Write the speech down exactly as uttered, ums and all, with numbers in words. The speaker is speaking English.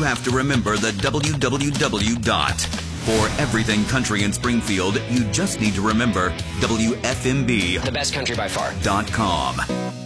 have to remember the w w w dot. For everything country in Springfield, you just need to remember W F M B. The best country by far. Dot com.